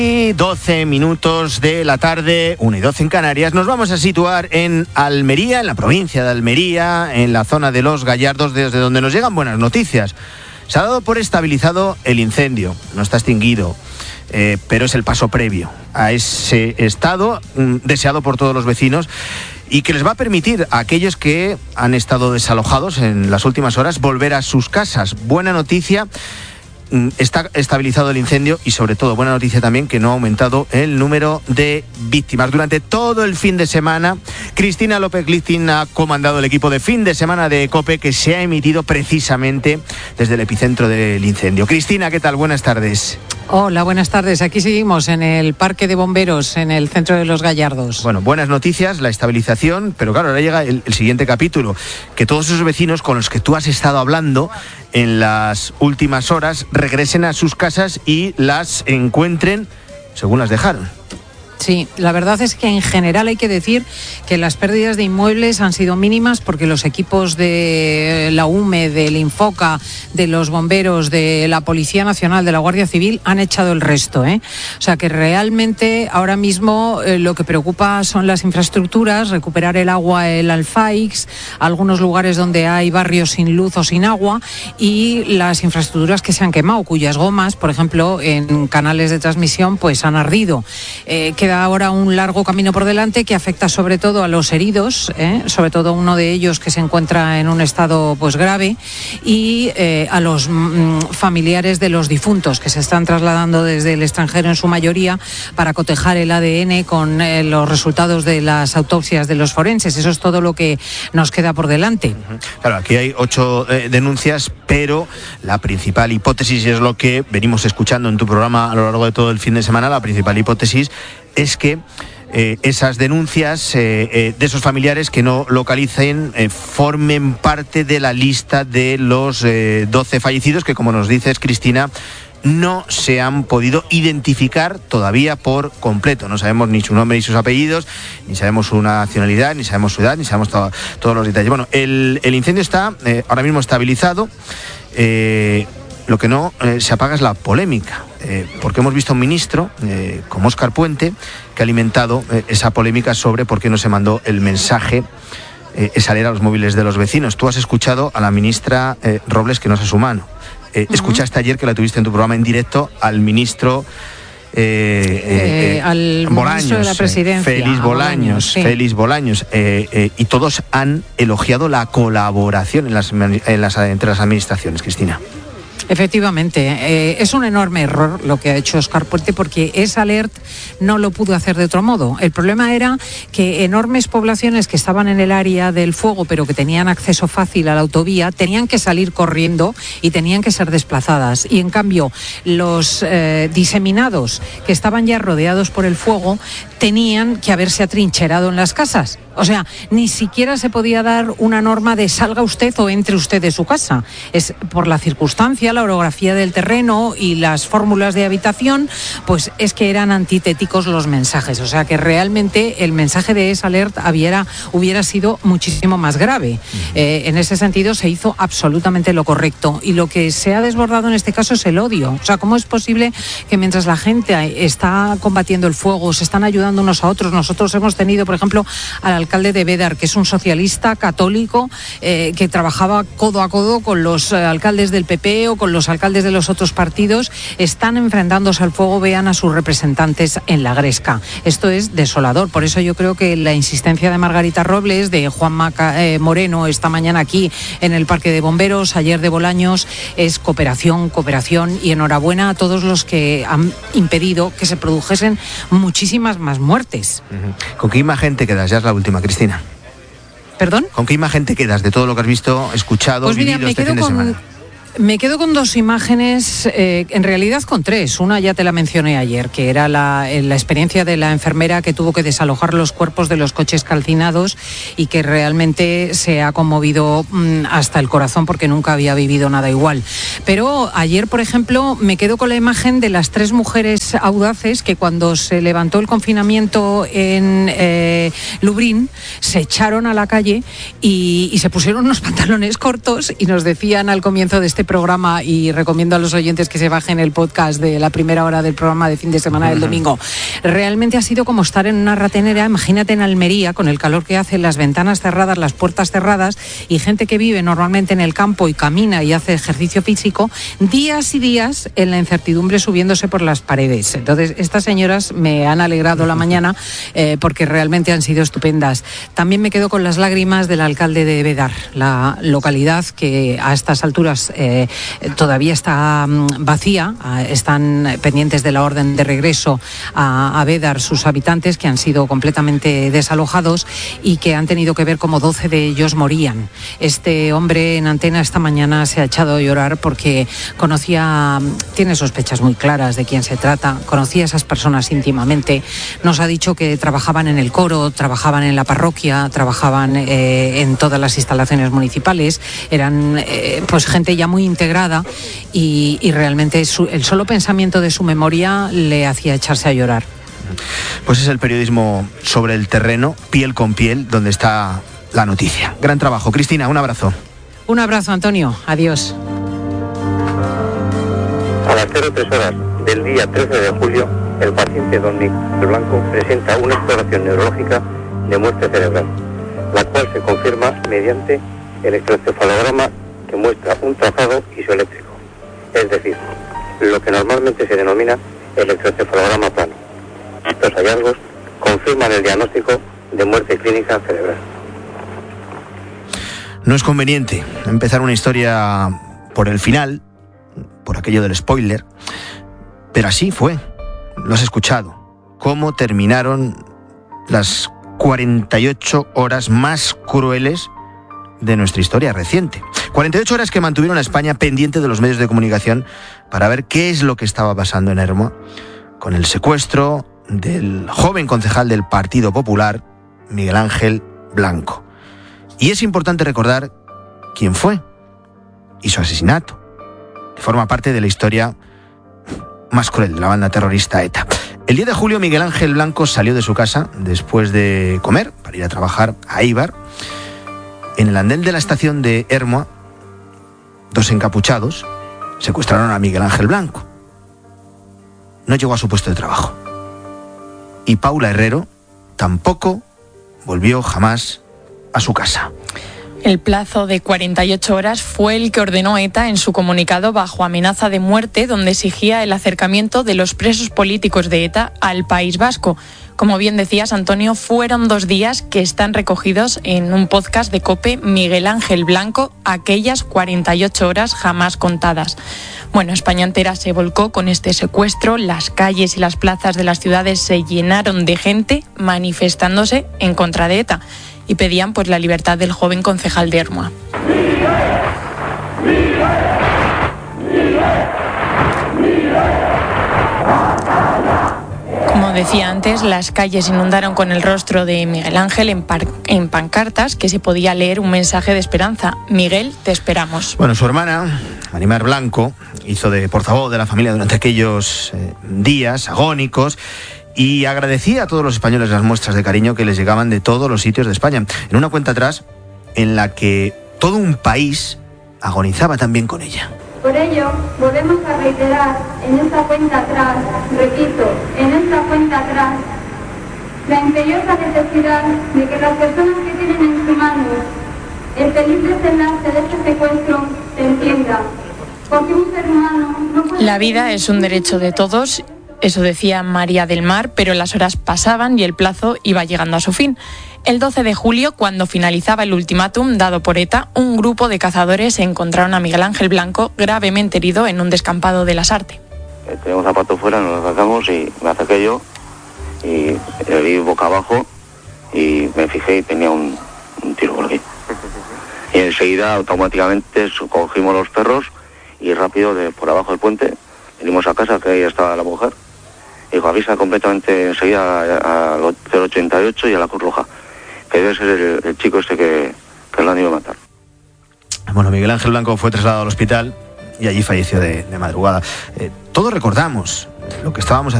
Y 12 minutos de la tarde, 1:12 en Canarias. Nos vamos a situar en Almería, en la provincia de Almería, en la zona de Los Gallardos, desde donde nos llegan buenas noticias. Se ha dado por estabilizado el incendio, no está extinguido, pero es el paso previo a ese estado deseado por todos los vecinos y que les va a permitir a aquellos que han estado desalojados en las últimas horas volver a sus casas. Buena noticia. Está estabilizado el incendio y sobre todo buena noticia también que no ha aumentado el número de víctimas. Durante todo el fin de semana, Cristina López-Lichting ha comandado el equipo de fin de semana de COPE que se ha emitido precisamente desde el epicentro del incendio. Cristina, ¿qué tal? Buenas tardes. Hola, buenas tardes. Aquí seguimos en el Parque de Bomberos, en el centro de Los Gallardos. Bueno, buenas noticias, la estabilización, pero claro, ahora llega el siguiente capítulo, que todos esos vecinos con los que tú has estado hablando en las últimas horas regresen a sus casas y las encuentren según las dejaron. Sí, la verdad es que en general hay que decir que las pérdidas de inmuebles han sido mínimas porque los equipos de la UME, del Infoca, de los bomberos, de la Policía Nacional, de la Guardia Civil han echado el resto, O sea que realmente ahora mismo lo que preocupa son las infraestructuras, recuperar el agua, el Alfaix, algunos lugares donde hay barrios sin luz o sin agua y las infraestructuras que se han quemado, cuyas gomas, por ejemplo, en canales de transmisión, pues han ardido. Queda ahora un largo camino por delante que afecta sobre todo a los heridos, sobre todo uno de ellos que se encuentra en un estado pues grave y a los familiares de los difuntos que se están trasladando desde el extranjero en su mayoría para cotejar el ADN con los resultados de las autopsias de los forenses. Eso es todo lo que nos queda por delante. Claro, aquí hay 8 denuncias, pero la principal hipótesis, y es lo que venimos escuchando en tu programa a lo largo de todo el fin de semana, la principal hipótesis es que esas denuncias de esos familiares que no localicen formen parte de la lista de los 12 fallecidos que, como nos dices, Cristina, no se han podido identificar todavía por completo. No sabemos ni su nombre ni sus apellidos, ni sabemos su nacionalidad, ni sabemos su edad, ni sabemos todos los detalles. Bueno, el incendio está ahora mismo estabilizado. Lo que no se apaga es la polémica, porque hemos visto a un ministro, como Óscar Puente, que ha alimentado esa polémica sobre por qué no se mandó el mensaje esa alerta a los móviles de los vecinos. Tú has escuchado a la ministra Robles, que no es a su mano. Escuchaste ayer, que la tuviste en tu programa en directo, al ministro al Bolaños, ministro de la Presidencia, Félix Bolaños, y todos han elogiado la colaboración entre las administraciones, Cristina. Efectivamente, es un enorme error lo que ha hecho Óscar Puente porque esa alerta no lo pudo hacer de otro modo. El problema era que enormes poblaciones que estaban en el área del fuego pero que tenían acceso fácil a la autovía tenían que salir corriendo y tenían que ser desplazadas. Y en cambio los diseminados que estaban ya rodeados por el fuego tenían que haberse atrincherado en las casas. O sea, ni siquiera se podía dar una norma de salga usted o entre usted de su casa. Es por la circunstancia, la orografía del terreno y las fórmulas de habitación, pues es que eran antitéticos los mensajes. O sea, que realmente el mensaje de esa alerta hubiera sido muchísimo más grave. En ese sentido se hizo absolutamente lo correcto. Y lo que se ha desbordado en este caso es el odio. O sea, ¿cómo es posible que mientras la gente está combatiendo el fuego, se están ayudando unos a otros? Nosotros hemos tenido, por ejemplo, al alcalde de Bédar, que es un socialista católico que trabajaba codo a codo con los alcaldes del PP o con los alcaldes de los otros partidos, están enfrentándose al fuego, vean a sus representantes en la Gresca. Esto es desolador. Por eso yo creo que la insistencia de Margarita Robles, de Juanma Moreno esta mañana aquí en el Parque de Bomberos, ayer de Bolaños, es cooperación y enhorabuena a todos los que han impedido que se produjesen muchísimas más muertes. ¿Con qué imagen te quedas? Ya es la última, Cristina. ¿Perdón? ¿Con qué imagen te quedas de todo lo que has visto, escuchado, pues mira, vivido este fin de semana? Me quedo con 2 imágenes, en realidad con 3. Una ya te la mencioné ayer, que era la experiencia de la enfermera que tuvo que desalojar los cuerpos de los coches calcinados y que realmente se ha conmovido hasta el corazón porque nunca había vivido nada igual. Pero ayer, por ejemplo, me quedo con la imagen de las 3 mujeres audaces que cuando se levantó el confinamiento en Lublin se echaron a la calle y se pusieron unos pantalones cortos y nos decían al comienzo de este este programa, y recomiendo a los oyentes que se bajen el podcast de la primera hora del programa de fin de semana del domingo, realmente ha sido como estar en una ratonera. Imagínate en Almería, con el calor que hace, las ventanas cerradas, las puertas cerradas, y gente que vive normalmente en el campo y camina y hace ejercicio físico, días y días en la incertidumbre subiéndose por las paredes. Entonces, estas señoras me han alegrado la mañana porque realmente han sido estupendas. También me quedo con las lágrimas del alcalde de Bédar, la localidad que a estas alturas todavía está vacía. Están pendientes de la orden de regreso a Bédar sus habitantes, que han sido completamente desalojados y que han tenido que ver como 12 de ellos morían. Este hombre en antena esta mañana se ha echado a llorar porque tiene sospechas muy claras de quién se trata, conocía a esas personas íntimamente. Nos ha dicho que trabajaban en el coro, trabajajaban en la parroquia, trabajaban en todas las instalaciones municipales, eran pues gente ya muy integrada, y realmente el solo pensamiento de su memoria le hacía echarse a llorar. Pues es el periodismo sobre el terreno, piel con piel, donde está la noticia. Gran trabajo. Cristina, un abrazo. Un abrazo, Antonio. Adiós. A las 03 horas del día 13 de julio, el paciente don Miguel Blanco presenta una exploración neurológica de muerte cerebral, la cual se confirma mediante electroencefalograma que muestra un trazado isoeléctrico, es decir, lo que normalmente se denomina electroencefalograma plano. Estos hallazgos confirman el diagnóstico de muerte clínica cerebral. No es conveniente empezar una historia por el final, por aquello del spoiler, pero así fue. Lo has escuchado. Cómo terminaron las 48 horas más crueles de nuestra historia reciente. 48 horas que mantuvieron a España pendiente de los medios de comunicación para ver qué es lo que estaba pasando en Ermua con el secuestro del joven concejal del Partido Popular, Miguel Ángel Blanco. Y es importante recordar quién fue y su asesinato, que forma parte de la historia más cruel de la banda terrorista ETA. El 10 de julio Miguel Ángel Blanco salió de su casa después de comer para ir a trabajar a Eibar. En el andén de la estación de Ermua, dos encapuchados secuestraron a Miguel Ángel Blanco. No llegó a su puesto de trabajo. Y Paula Herrero tampoco volvió jamás a su casa. El plazo de 48 horas fue el que ordenó ETA en su comunicado bajo amenaza de muerte, donde exigía el acercamiento de los presos políticos de ETA al País Vasco. Como bien decías, Antonio, fueron 2 días que están recogidos en un podcast de COPE, Miguel Ángel Blanco, aquellas 48 horas jamás contadas. Bueno, España entera se volcó con este secuestro, las calles y las plazas de las ciudades se llenaron de gente manifestándose en contra de ETA y pedían pues la libertad del joven concejal de Ermua. Como decía antes, las calles inundaron con el rostro de Miguel Ángel en pancartas que se podía leer un mensaje de esperanza. Miguel, te esperamos. Bueno, su hermana, Marimar Blanco, hizo de portavoz de la familia durante aquellos días agónicos y agradecía a todos los españoles las muestras de cariño que les llegaban de todos los sitios de España. En una cuenta atrás en la que todo un país agonizaba también con ella. Por ello, volvemos a reiterar en esta cuenta atrás, repito, en esta cuenta atrás, la imperiosa necesidad de que las personas que tienen en sus manos el feliz desenlace de este secuestro se entienda. Porque un ser humano no puede... La vida es un derecho de todos. Eso decía María del Mar, pero las horas pasaban y el plazo iba llegando a su fin. El 12 de julio, cuando finalizaba el ultimátum dado por ETA, un grupo de cazadores encontraron a Miguel Ángel Blanco gravemente herido en un descampado de Lasarte. Tenía un zapato fuera, nos lo sacamos y me acerqué yo y le di boca abajo y me fijé y tenía un tiro por aquí. Y enseguida automáticamente cogimos los perros y rápido por abajo del puente venimos a casa, que ahí estaba la mujer. Y dijo, avisa completamente enseguida al 088 y a la Cruz Roja, que debe ser el chico este que lo han ido a matar. Bueno, Miguel Ángel Blanco fue trasladado al hospital y allí falleció de madrugada. Todos recordamos lo que estábamos haciendo